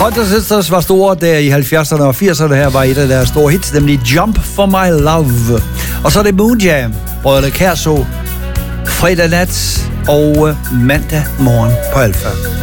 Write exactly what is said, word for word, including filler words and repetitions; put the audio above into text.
Pointer Sisters var store der i halvfjerdserne og firserne. Her var et af deres store hits, nemlig Jump for My Love. Og så er det Moon Jam, Brødrene Kærså, fredag nat og mandag morgen på Alfa.